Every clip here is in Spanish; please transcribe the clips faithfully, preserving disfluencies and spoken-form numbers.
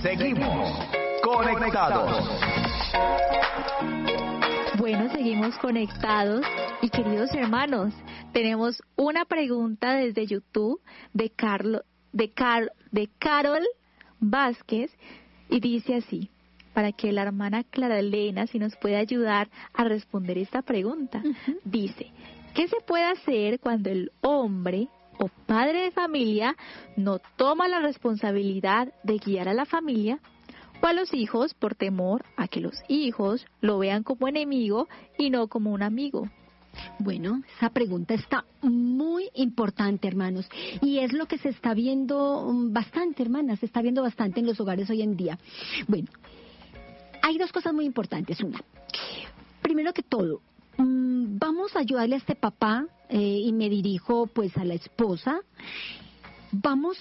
Seguimos conectados. Bueno, seguimos conectados y queridos hermanos, tenemos una pregunta desde YouTube de Carlo, de Car, de Carol Vázquez y dice así, para que la hermana Clara Elena si nos puede ayudar a responder esta pregunta. Uh-huh. Dice, ¿qué se puede hacer cuando el hombre o padre de familia no toma la responsabilidad de guiar a la familia o a los hijos por temor a que los hijos lo vean como enemigo y no como un amigo? Bueno, esa pregunta está muy importante, hermanos, y es lo que se está viendo bastante, hermanas, se está viendo bastante en los hogares hoy en día. Bueno, hay dos cosas muy importantes. Una, primero que todo, vamos a ayudarle a este papá, eh, y me dirijo pues a la esposa, vamos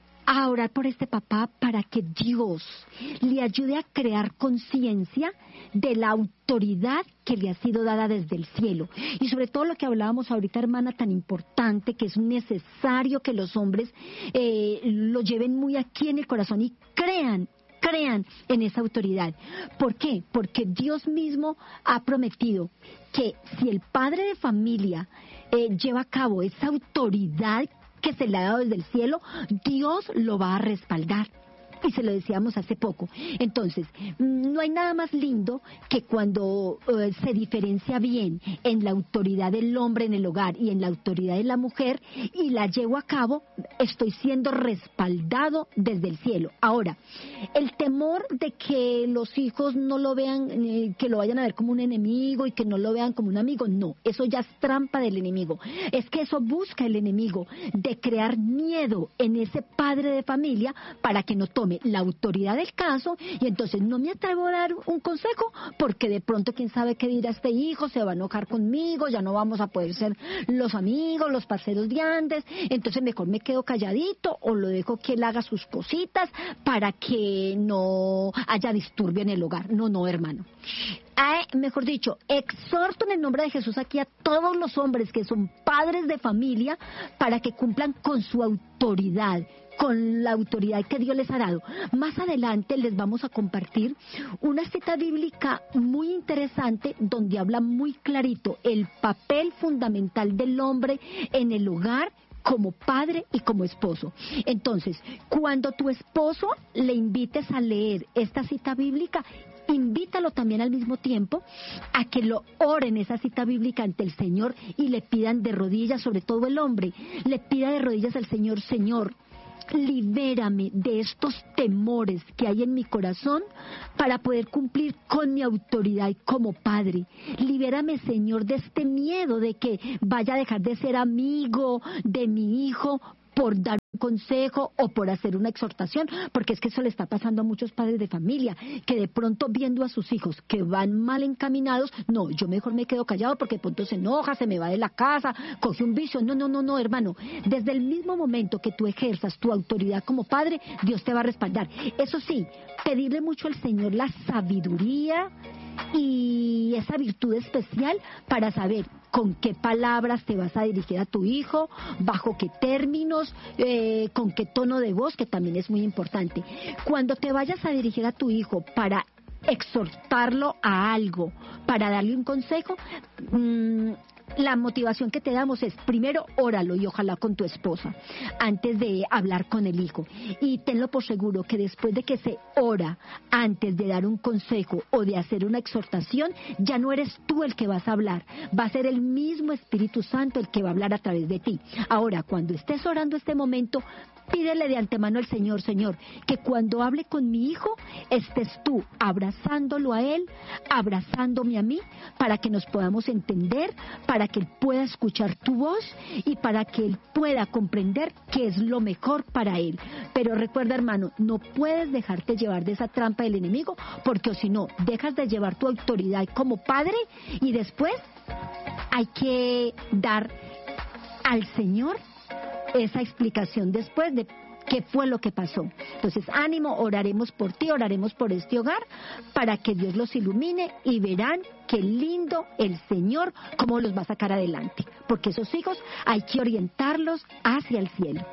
a orar por este papá para que Dios le ayude a crear conciencia de la autoridad que le ha sido dada desde el cielo. Y sobre todo lo que hablábamos ahorita, hermana, tan importante, que es necesario que los hombres eh, lo lleven muy aquí en el corazón y crean crean en esa autoridad. ¿Por qué? Porque Dios mismo ha prometido que si el padre de familia eh, lleva a cabo esa autoridad que se le ha dado desde el cielo, Dios lo va a respaldar. Y se lo decíamos hace poco. Entonces, no hay nada más lindo que cuando uh, se diferencia bien en la autoridad del hombre en el hogar y en la autoridad de la mujer y la llevo a cabo, estoy siendo respaldado desde el cielo. Ahora, el temor de que los hijos no lo vean, eh, que lo vayan a ver como un enemigo y que no lo vean como un amigo, no, eso ya es trampa del enemigo. Es que eso busca el enemigo, de crear miedo en ese padre de familia para que no tome la autoridad del caso, y entonces no me atrevo a dar un consejo porque de pronto quién sabe qué dirá este hijo, se va a enojar conmigo, ya no vamos a poder ser los amigos, los parceros de antes, entonces mejor me quedo calladito o lo dejo que él haga sus cositas para que no haya disturbio en el hogar. No, no, hermano. Ah, mejor dicho, exhorto en el nombre de Jesús aquí a todos los hombres que son padres de familia para que cumplan con su autoridad, con la autoridad que Dios les ha dado. Más adelante les vamos a compartir una cita bíblica muy interesante donde habla muy clarito el papel fundamental del hombre en el hogar como padre y como esposo. Entonces, cuando tu esposo le invites a leer esta cita bíblica, invítalo también al mismo tiempo a que lo oren esa cita bíblica ante el Señor y le pidan de rodillas, sobre todo el hombre, le pida de rodillas al Señor: Señor, libérame de estos temores que hay en mi corazón para poder cumplir con mi autoridad como padre. Libérame, Señor, de este miedo de que vaya a dejar de ser amigo de mi hijo por dar un consejo o por hacer una exhortación, porque es que eso le está pasando a muchos padres de familia, que de pronto viendo a sus hijos que van mal encaminados, no, yo mejor me quedo callado porque de pronto se enoja, se me va de la casa, coge un vicio. No, no, no, no, hermano, desde el mismo momento que tú ejerzas tu autoridad como padre, Dios te va a respaldar. Eso sí, pedirle mucho al Señor la sabiduría y esa virtud especial para saber con qué palabras te vas a dirigir a tu hijo, bajo qué términos, eh, con qué tono de voz, que también es muy importante. Cuando te vayas a dirigir a tu hijo para exhortarlo a algo, para darle un consejo, mmm, la motivación que te damos es, primero, óralo y ojalá con tu esposa, antes de hablar con el hijo. Y tenlo por seguro que después de que se ora, antes de dar un consejo o de hacer una exhortación, ya no eres tú el que vas a hablar, va a ser el mismo Espíritu Santo el que va a hablar a través de ti. Ahora, cuando estés orando este momento, pídele de antemano al Señor: Señor, que cuando hable con mi hijo, estés tú abrazándolo a él, abrazándome a mí, para que nos podamos entender, para que él pueda escuchar tu voz y para que él pueda comprender qué es lo mejor para él. Pero recuerda, hermano, no puedes dejarte llevar de esa trampa del enemigo, porque o si no, dejas de llevar tu autoridad como padre y después hay que dar al Señor esa explicación después de qué fue lo que pasó. Entonces, ánimo, oraremos por ti, oraremos por este hogar, para que Dios los ilumine y verán qué lindo el Señor, cómo los va a sacar adelante. Porque esos hijos hay que orientarlos hacia el cielo.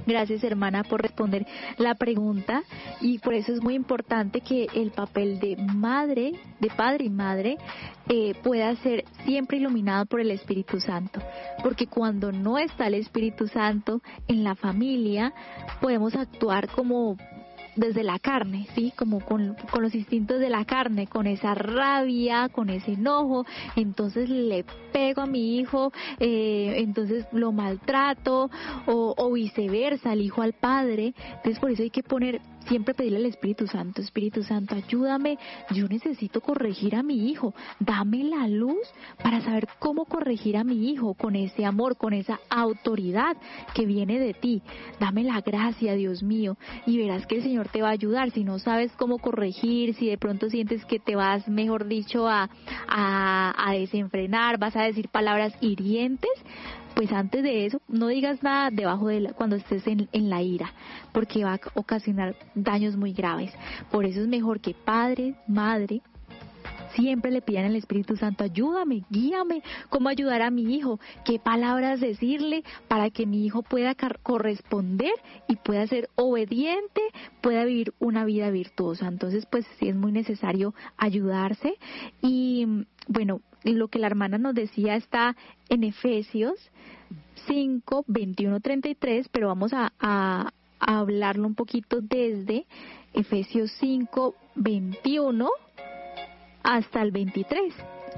Gracias, hermana, por responder la pregunta, y por eso es muy importante que el papel de madre, de padre y madre, eh, pueda ser siempre iluminado por el Espíritu Santo, porque cuando no está el Espíritu Santo en la familia, podemos actuar como desde la carne, ¿sí? Como con, con los instintos de la carne, con esa rabia, con ese enojo, entonces le pego a mi hijo, eh, entonces lo maltrato, o, o viceversa, el hijo al padre. Entonces por eso hay que poner, siempre pedirle al Espíritu Santo, Espíritu Santo, ayúdame, yo necesito corregir a mi hijo, dame la luz para saber cómo corregir a mi hijo, con ese amor, con esa autoridad que viene de ti, dame la gracia, Dios mío, y verás que el Señor te va a ayudar. Si no sabes cómo corregir, si de pronto sientes que te vas, mejor dicho, a, a, a desenfrenar, vas a decir palabras hirientes, pues antes de eso no digas nada debajo de la, cuando estés en, en la ira, porque va a ocasionar daños muy graves. Por eso es mejor que padre, madre, siempre le pidan al Espíritu Santo, ayúdame, guíame, cómo ayudar a mi hijo, qué palabras decirle para que mi hijo pueda corresponder y pueda ser obediente, pueda vivir una vida virtuosa. Entonces, pues sí es muy necesario ayudarse. Y bueno, lo que la hermana nos decía está en Efesios cinco, veintiuno, treinta y tres, pero vamos a, a, a hablarlo un poquito desde Efesios cinco, veintiuno hasta el veintitrés.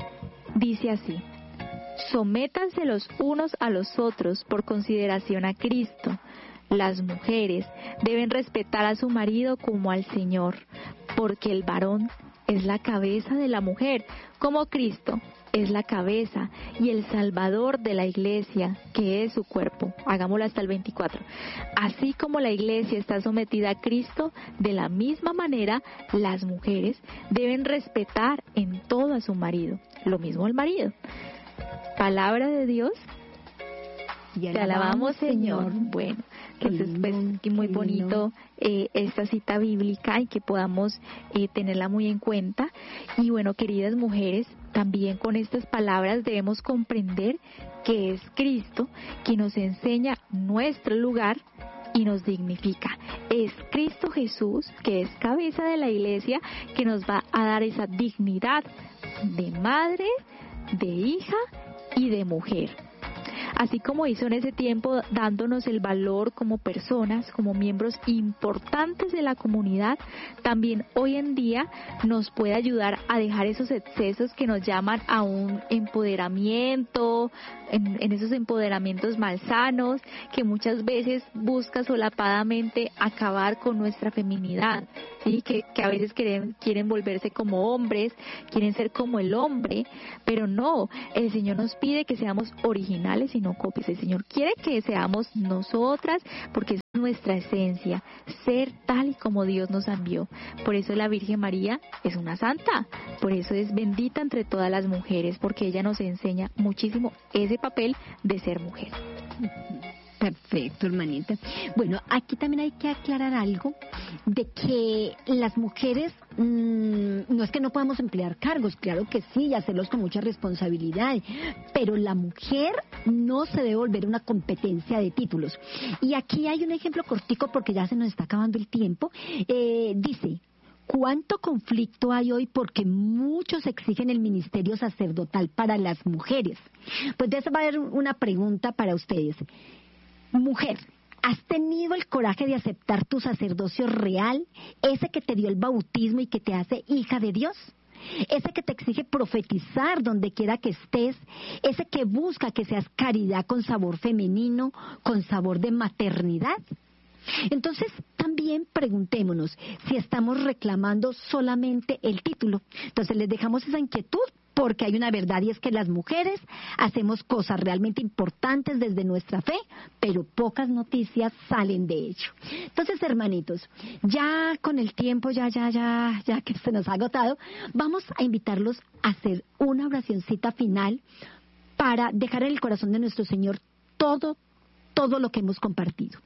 Dice así: sométanse los unos a los otros por consideración a Cristo. Las mujeres deben respetar a su marido como al Señor, porque el varón es la cabeza de la mujer, como Cristo es la cabeza y el Salvador de la Iglesia, que es su cuerpo. Hagámoslo hasta el veinticuatro. Así como la Iglesia está sometida a Cristo, de la misma manera las mujeres deben respetar en todo a su marido. Lo mismo al marido. Palabra de Dios. Y te alabamos, Señor. Señor. Bueno, entonces pues muy bonito eh, esta cita bíblica, y que podamos eh, tenerla muy en cuenta. Y bueno, queridas mujeres, también con estas palabras debemos comprender que es Cristo quien nos enseña nuestro lugar y nos dignifica. Es Cristo Jesús, que es cabeza de la Iglesia, que nos va a dar esa dignidad de madre, de hija y de mujer. Así como hizo en ese tiempo, dándonos el valor como personas, como miembros importantes de la comunidad, también hoy en día nos puede ayudar a dejar esos excesos que nos llaman a un empoderamiento, en, en esos empoderamientos malsanos, que muchas veces busca solapadamente acabar con nuestra feminidad, ¿sí? que, que a veces quieren, quieren volverse como hombres, quieren ser como el hombre, pero no, el Señor nos pide que seamos originales y no copias. El Señor quiere que seamos nosotras, porque es nuestra esencia, ser tal y como Dios nos envió. Por eso la Virgen María es una santa, por eso es bendita entre todas las mujeres, porque ella nos enseña muchísimo ese papel de ser mujer. Perfecto, hermanita. Bueno, aquí también hay que aclarar algo de que las mujeres mmm, no es que no podamos emplear cargos, claro que sí, y hacerlos con mucha responsabilidad, pero la mujer no se debe volver una competencia de títulos. Y aquí hay un ejemplo cortico porque ya se nos está acabando el tiempo. Eh, dice: ¿cuánto conflicto hay hoy porque muchos exigen el ministerio sacerdotal para las mujeres? Pues de eso va a haber una pregunta para ustedes. Mujer, ¿has tenido el coraje de aceptar tu sacerdocio real, ese que te dio el bautismo y que te hace hija de Dios? Ese que te exige profetizar donde quiera que estés, ese que busca que seas caridad con sabor femenino, con sabor de maternidad. Entonces, también preguntémonos si estamos reclamando solamente el título. Entonces, les dejamos esa inquietud, porque hay una verdad, y es que las mujeres hacemos cosas realmente importantes desde nuestra fe, pero pocas noticias salen de ello. Entonces, hermanitos, ya con el tiempo, ya, ya, ya, ya que se nos ha agotado, vamos a invitarlos a hacer una oracioncita final para dejar en el corazón de nuestro Señor todo, todo lo que hemos compartido.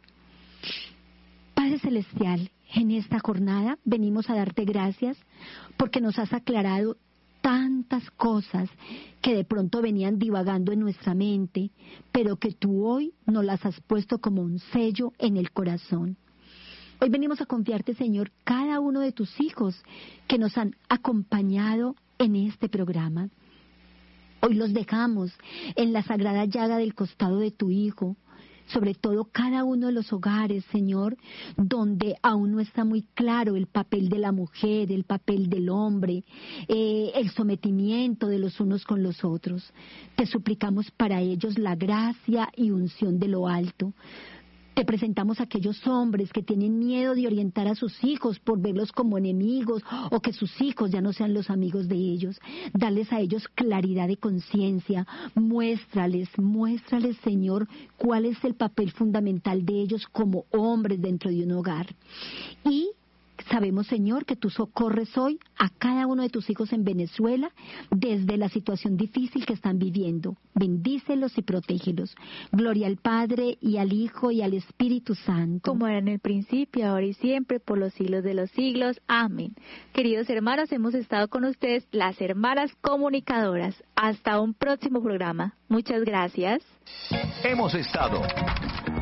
Padre Celestial, en esta jornada venimos a darte gracias porque nos has aclarado tantas cosas que de pronto venían divagando en nuestra mente, pero que tú hoy nos las has puesto como un sello en el corazón. Hoy venimos a confiarte, Señor, cada uno de tus hijos que nos han acompañado en este programa. Hoy los dejamos en la sagrada llaga del costado de tu Hijo, sobre todo cada uno de los hogares, Señor, donde aún no está muy claro el papel de la mujer, el papel del hombre, eh, el sometimiento de los unos con los otros. Te suplicamos para ellos la gracia y unción de lo alto. Te presentamos a aquellos hombres que tienen miedo de orientar a sus hijos por verlos como enemigos o que sus hijos ya no sean los amigos de ellos. Dales a ellos claridad de conciencia. Muéstrales, muéstrales, Señor, cuál es el papel fundamental de ellos como hombres dentro de un hogar. Y sabemos, Señor, que tú socorres hoy a cada uno de tus hijos en Venezuela desde la situación difícil que están viviendo. Bendícelos y protégelos. Gloria al Padre y al Hijo y al Espíritu Santo. Como era en el principio, ahora y siempre, por los siglos de los siglos. Amén. Queridos hermanos, hemos estado con ustedes, las hermanas comunicadoras. Hasta un próximo programa. Muchas gracias. Hemos estado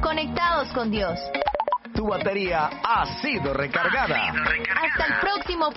Conectados con Dios. Tu batería ha sido recargada. Hasta el próximo programa.